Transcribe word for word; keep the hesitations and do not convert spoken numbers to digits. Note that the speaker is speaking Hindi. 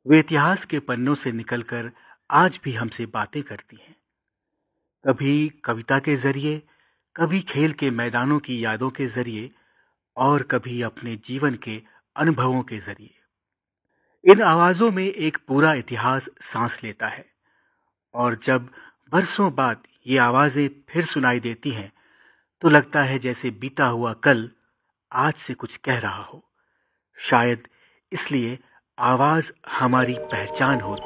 वे इतिहास के पन्नों से निकलकर आज भी हमसे बातें करती हैं। कभी कविता के जरिए, कभी खेल के मैदानों की यादों के जरिए और कभी अपने जीवन के अनुभवों के जरिए। इन आवाजों में एक पूरा इतिहास सांस लेता है और जब बरसों बाद ये आवाजें फिर सुनाई देती हैं तो लगता है जैसे बीता हुआ कल आज से कुछ कह रहा हो। शायद इसलिए आवाज हमारी पहचान होती